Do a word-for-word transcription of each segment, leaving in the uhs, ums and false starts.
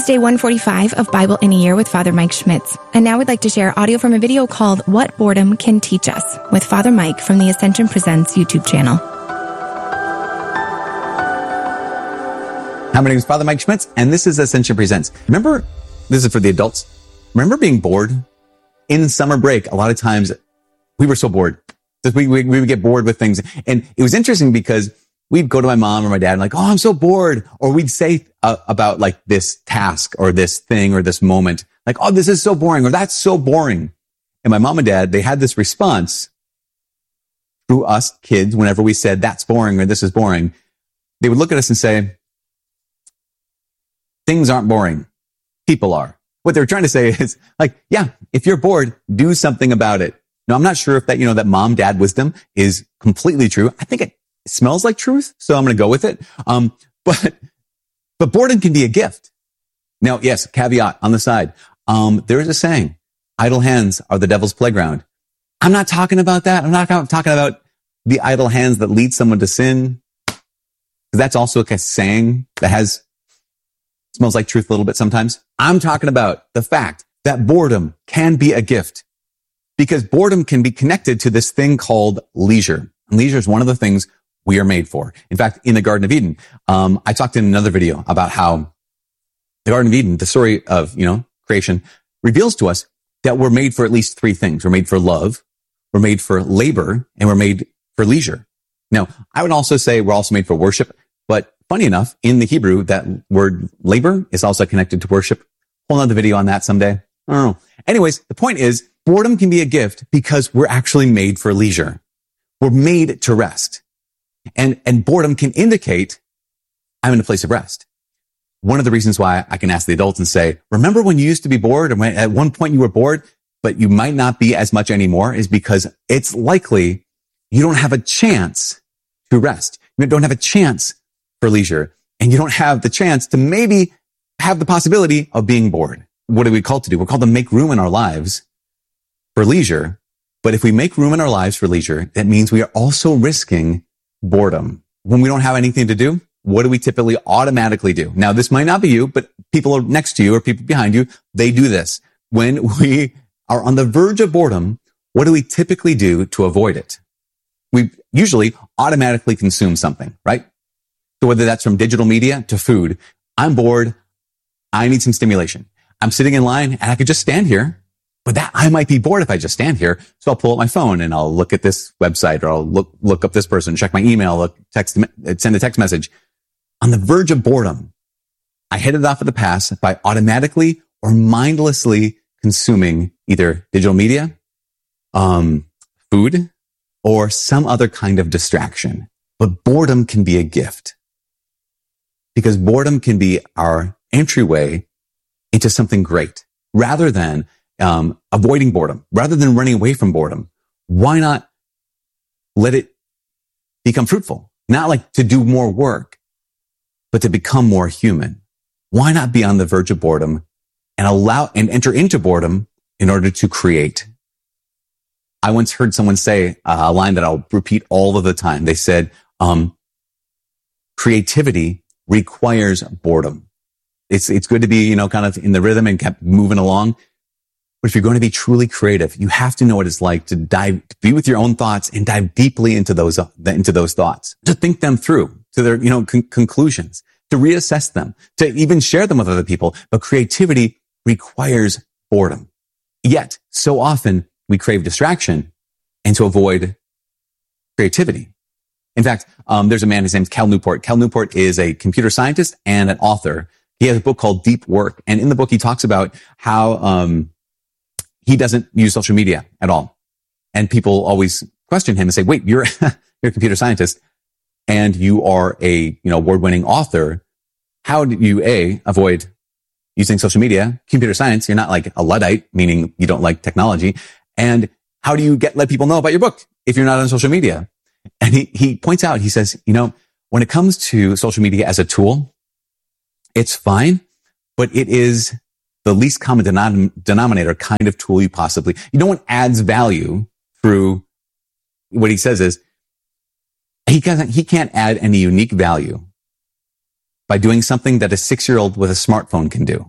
is day one forty-five of Bible in a Year with Father Mike Schmitz. And now we'd like to share audio from a video called What Boredom Can Teach Us with Father Mike from the Ascension Presents YouTube channel. Hi, my name is Father Mike Schmitz, and this is Ascension Presents. Remember, this is for the adults. Remember being bored? In summer break, a lot of times we were so bored. We, we, we would get bored with things. And it was interesting because we'd go to my mom or my dad and like, oh, I'm so bored. Or we'd say uh, about like this task or this thing or this moment, like, oh, this is so boring or that's so boring. And my mom and dad, they had this response through us kids whenever we said that's boring or this is boring. They would look at us and say, things aren't boring. People are. What they're trying to say is like, yeah, if you're bored, do something about it. Now, I'm not sure if that, you know, that mom, dad wisdom is completely true. I think it smells like truth, so I'm going to go with it. Um, but, but boredom can be a gift. Now, yes, caveat on the side. Um, there is a saying, idle hands are the devil's playground. I'm not talking about that. I'm not talking about the idle hands that lead someone to sin. That's also a saying that has smells like truth a little bit sometimes. I'm talking about the fact that boredom can be a gift because boredom can be connected to this thing called leisure. And leisure is one of the things we are made for. In fact, in the Garden of Eden, um, I talked in another video about how the Garden of Eden, the story of, you know, creation, reveals to us that we're made for at least three things. We're made for love, we're made for labor, and we're made for leisure. Now, I would also say we're also made for worship, but funny enough, in the Hebrew, that word labor is also connected to worship. Whole nother video on that someday. I don't know. Anyways, the point is, boredom can be a gift because we're actually made for leisure. We're made to rest. And, and boredom can indicate I'm in a place of rest. One of the reasons why I can ask the adults and say, remember when you used to be bored and when at one point you were bored, but you might not be as much anymore is because it's likely you don't have a chance to rest. You don't have a chance for leisure, and you don't have the chance to maybe have the possibility of being bored. What are we called to do? We're called to make room in our lives for leisure. But if we make room in our lives for leisure, that means we are also risking boredom. When we don't have anything to do, what do we typically automatically do? Now, this might not be you, but people next to you or people behind you, they do this. When we are on the verge of boredom, what do we typically do to avoid it? We usually automatically consume something, right? So whether that's from digital media to food, I'm bored. I need some stimulation. I'm sitting in line and I could just stand here, but that I might be bored if I just stand here. So I'll pull up my phone and I'll look at this website or I'll look, look up this person, check my email, look, text, send a text message. On the verge of boredom, I hit it off at the pass by automatically or mindlessly consuming either digital media, um, food, or some other kind of distraction. But boredom can be a gift. Because boredom can be our entryway into something great. Rather than um, avoiding boredom, rather than running away from boredom, why not let it become fruitful? Not like to do more work, but to become more human. Why not be on the verge of boredom and allow and enter into boredom in order to create? I once heard someone say uh, a line that I'll repeat all of the time. They said, um, creativity requires boredom. It's, it's good to be, you know, kind of in the rhythm and kept moving along. But if you're going to be truly creative, you have to know what it's like to dive, to be with your own thoughts and dive deeply into those, uh, into those thoughts, to think them through to their, you know, con- conclusions, to reassess them, to even share them with other people. But creativity requires boredom. Yet, so often we crave distraction and to avoid creativity. In fact, um, there's a man, his name's Cal Newport. Cal Newport is a computer scientist and an author. He has a book called Deep Work. And in the book, he talks about how, um, he doesn't use social media at all. And people always question him and say, wait, you're, you're a computer scientist and you are a, you know, award-winning author. How do you, A, avoid using social media, computer science? You're not like a Luddite, meaning you don't like technology. And how do you get, let people know about your book if you're not on social media? And he, he points out, he says, you know, when it comes to social media as a tool, it's fine, but it is the least common denom- denominator kind of tool you possibly, you know, what adds value through what he says is he can't, he can't add any unique value by doing something that a six-year-old with a smartphone can do.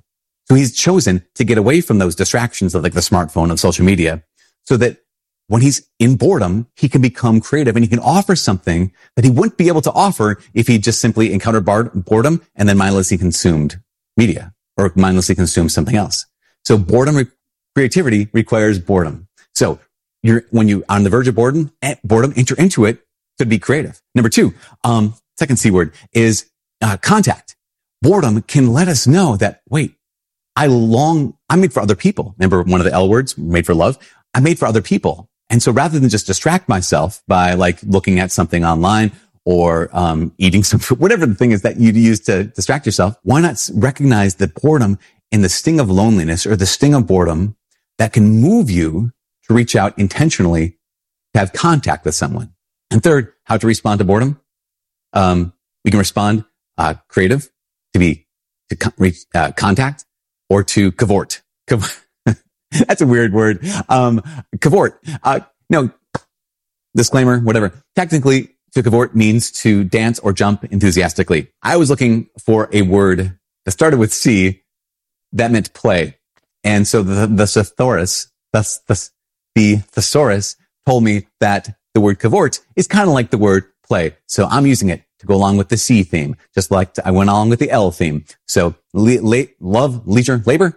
So he's chosen to get away from those distractions of like the smartphone and social media so that when he's in boredom, he can become creative and he can offer something that he wouldn't be able to offer if he just simply encountered bar- boredom and then mindlessly consumed media or mindlessly consumed something else. So boredom, re- creativity requires boredom. So you're, when you on the verge of boredom, boredom, enter into it to be creative. Number two, um, second C word is uh, contact. Boredom can let us know that, wait, I long, I'm made for other people. Remember one of the L words, made for love? I'm made for other people. And so rather than just distract myself by like looking at something online or um eating some food, whatever the thing is that you use to distract yourself, why not recognize the boredom in the sting of loneliness or the sting of boredom that can move you to reach out intentionally to have contact with someone. And third, how to respond to boredom. Um, we can respond uh creative, to be, to con- reach, uh, contact, or to cavort. Cav- That's a weird word. Um, cavort. Uh, no, disclaimer, whatever. Technically, to cavort means to dance or jump enthusiastically. I was looking for a word that started with C that meant play. And so the, the thesaurus, the, the, the thesaurus told me that the word cavort is kind of like the word play. So I'm using it to go along with the C theme, just like I went along with the L theme. So le- le- love, leisure, labor,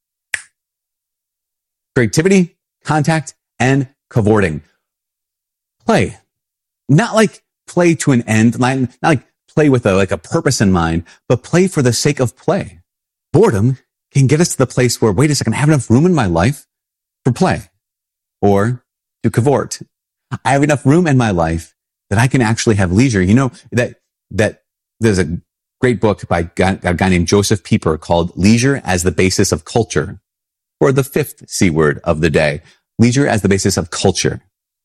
creativity, contact, and cavorting. Play. Not like play to an end, not, not like play with a, like a purpose in mind, but play for the sake of play. Boredom can get us to the place where, wait a second, I have enough room in my life for play or to cavort. I have enough room in my life that I can actually have leisure. You know, that, that there's a great book by a guy, a guy named Joseph Pieper called Leisure as the Basis of Culture, or the fifth C word of the day, leisure as the basis of culture.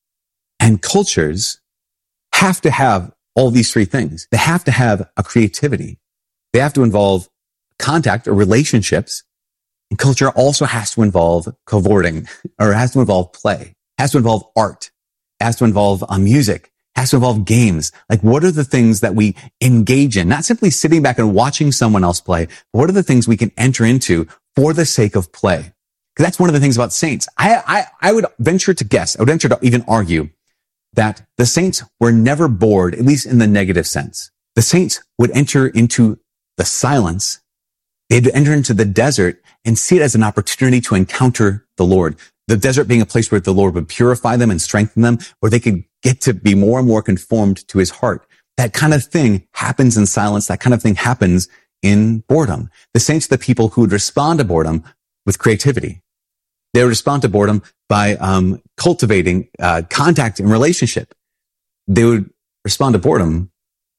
And cultures have to have all these three things. They have to have a creativity. They have to involve contact or relationships. And culture also has to involve cavorting, or has to involve play, has to involve art, has to involve uh, music, has to involve games. Like, what are the things that we engage in? Not simply sitting back and watching someone else play, but what are the things we can enter into for the sake of play? Because that's one of the things about saints. I, I, I would venture to guess, I would venture to even argue that the saints were never bored, at least in the negative sense. The saints would enter into the silence. They'd enter into the desert and see it as an opportunity to encounter the Lord. The desert being a place where the Lord would purify them and strengthen them, where they could get to be more and more conformed to his heart. That kind of thing happens in silence. That kind of thing happens in boredom. The saints are the people who would respond to boredom with creativity. They would respond to boredom by um, cultivating uh, contact and relationship. They would respond to boredom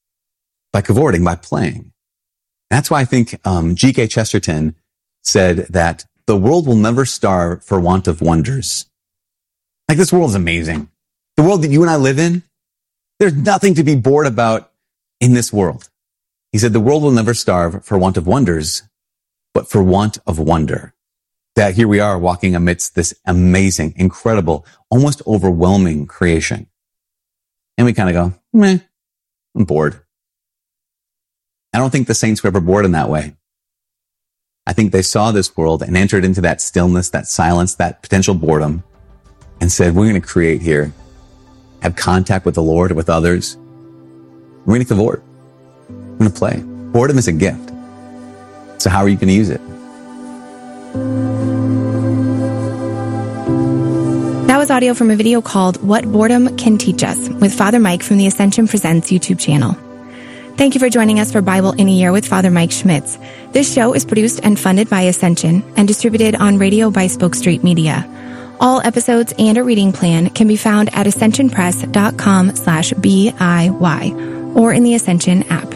by cavorting, by playing. That's why I think um, G K Chesterton said that the world will never starve for want of wonders. Like, this world is amazing. The world that you and I live in, there's nothing to be bored about in this world. He said the world will never starve for want of wonders, but for want of wonder. That here we are walking amidst this amazing, incredible, almost overwhelming creation. And we kind of go, meh, I'm bored. I don't think the saints were ever bored in that way. I think they saw this world and entered into that stillness, that silence, that potential boredom, and said, we're going to create here, have contact with the Lord, with others. We're going to cavort. We're going to play. Boredom is a gift. So how are you going to use it? That was audio from a video called What Boredom Can Teach Us with Father Mike from the Ascension Presents YouTube channel. Thank you for joining us for Bible in a Year with Father Mike Schmitz. This show is produced and funded by Ascension and distributed on radio by Spoke Street Media. All episodes and a reading plan can be found at ascensionpress.com slash BIY or in the Ascension app.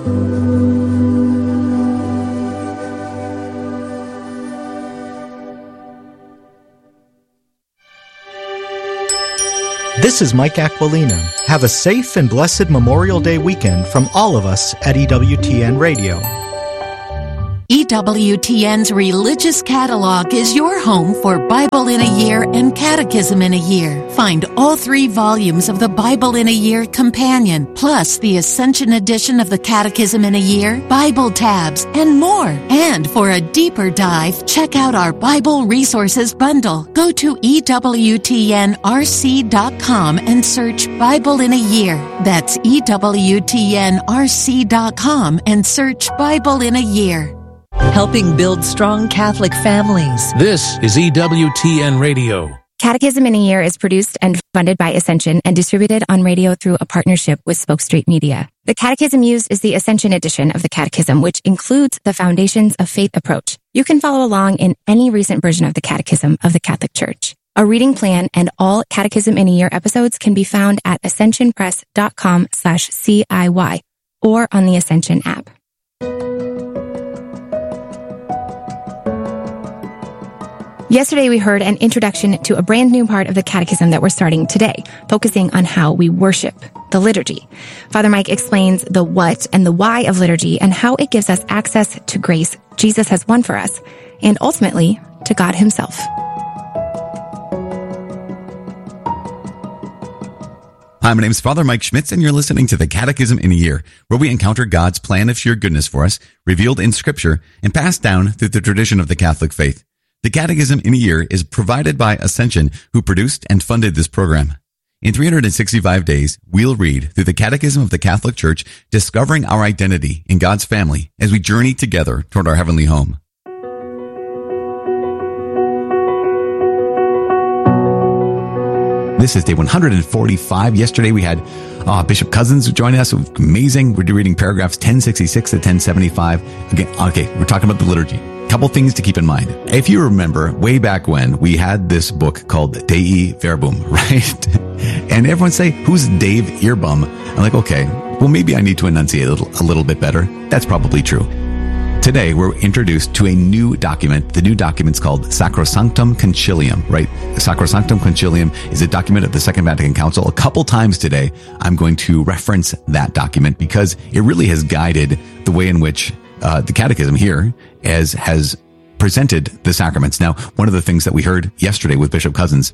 This is Mike Aquilina. Have a safe and blessed Memorial Day weekend from all of us at E W T N Radio. E W T N's Religious Catalog is your home for Bible in a Year and Catechism in a Year. Find all three volumes of the Bible in a Year Companion, plus the Ascension edition of the Catechism in a Year, Bible tabs, and more. And for a deeper dive, check out our Bible Resources Bundle. Go to E W T N R C dot com and search Bible in a Year. That's E W T N R C dot com and search Bible in a Year. Helping build strong Catholic families. This is E W T N Radio. Catechism in a Year is produced and funded by Ascension and distributed on radio through a partnership with Spoke Street Media. The catechism used is the Ascension edition of the Catechism, which includes the Foundations of Faith approach. You can follow along in any recent version of the Catechism of the Catholic Church. A reading plan and all Catechism in a Year episodes can be found at ascensionpress.com slash CIY or on the Ascension app. Yesterday, we heard an introduction to a brand new part of the Catechism that we're starting today, focusing on how we worship, the liturgy. Father Mike explains the what and the why of liturgy and how it gives us access to grace Jesus has won for us, and ultimately to God Himself. Hi, my name is Father Mike Schmitz, and you're listening to the Catechism in a Year, where we encounter God's plan of sheer goodness for us, revealed in Scripture, and passed down through the tradition of the Catholic faith. The Catechism in a Year is provided by Ascension, who produced and funded this program. In three hundred sixty-five days, we'll read through the Catechism of the Catholic Church, discovering our identity in God's family as we journey together toward our heavenly home. This is day one hundred forty-five. Yesterday we had uh, Bishop Cousins joining us. Amazing. We're reading paragraphs ten sixty-six to ten seventy-five. Again, okay, we're talking about the liturgy. Couple things to keep in mind. If you remember, way back when, we had this book called Dei Verbum, right? And everyone say, who's Dave Earbum? I'm like, okay, well, maybe I need to enunciate a little, a little bit better. That's probably true. Today, we're introduced to a new document. The new document's called Sacrosanctum Concilium, right? Sacrosanctum Concilium is a document of the Second Vatican Council. A couple times today, I'm going to reference that document because it really has guided the way in which uh, the Catechism here as has presented the sacraments. Now, one of the things that we heard yesterday with Bishop Cousins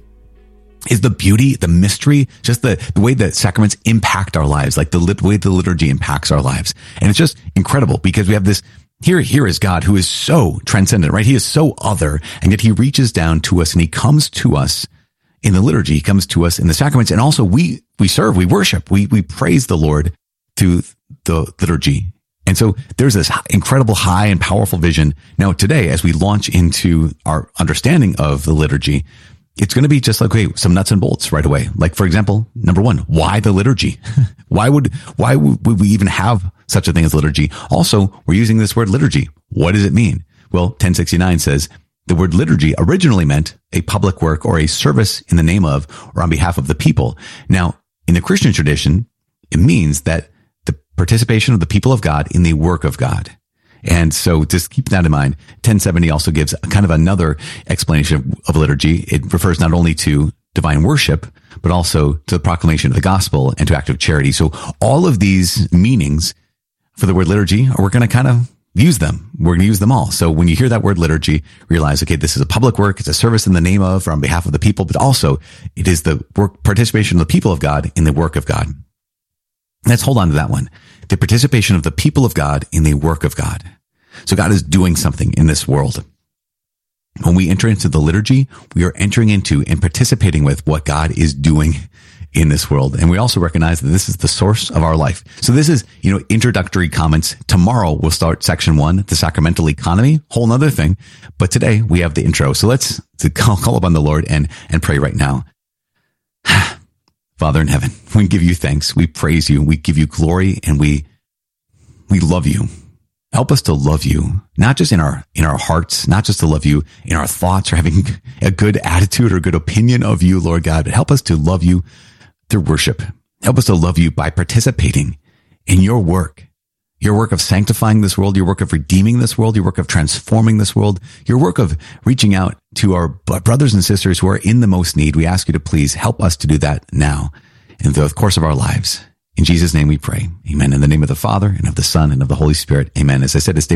is the beauty, the mystery, just the, the way that sacraments impact our lives, like the lit, way the liturgy impacts our lives. And it's just incredible because we have this Here, here is God who is so transcendent, right? He is so other, and yet He reaches down to us and He comes to us in the liturgy. He comes to us in the sacraments. And also we, we serve, we worship, we, we praise the Lord through the liturgy. And so there's this incredible high and powerful vision. Now today, as we launch into our understanding of the liturgy, it's going to be just like, okay, some nuts and bolts right away. Like, for example, number one, why the liturgy? why would, why would we even have such a thing as liturgy? Also, we're using this word liturgy. What does it mean? Well, ten sixty-nine says the word liturgy originally meant a public work or a service in the name of or on behalf of the people. Now, in the Christian tradition, it means that the participation of the people of God in the work of God. And so just keep that in mind. ten seventy also gives kind of another explanation of liturgy. It refers not only to divine worship, but also to the proclamation of the gospel and to active charity. So all of these meanings for the word liturgy, we're going to kind of use them. We're going to use them all. So when you hear that word liturgy, realize, okay, this is a public work. It's a service in the name of or on behalf of the people, but also it is the work, participation of the people of God in the work of God. Let's hold on to that one. The participation of the people of God in the work of God. So God is doing something in this world. When we enter into the liturgy, we are entering into and participating with what God is doing in this world. And we also recognize that this is the source of our life. So this is, you know, introductory comments. Tomorrow we'll start section one, the sacramental economy, whole nother thing. But today we have the intro. So let's to call, call upon the Lord and, and pray right now. Father in heaven, we give you thanks. We praise you. We give you glory and we, we love you. Help us to love you, not just in our, in our hearts, not just to love you in our thoughts or having a good attitude or good opinion of you, Lord God, but help us to love you through worship. Help us to love you by participating in your work, your work of sanctifying this world, your work of redeeming this world, your work of transforming this world, your work of reaching out to our brothers and sisters who are in the most need. We ask you to please help us to do that now in the course of our lives. In Jesus' name we pray. Amen. In the name of the Father and of the Son and of the Holy Spirit. Amen. As I said, it's day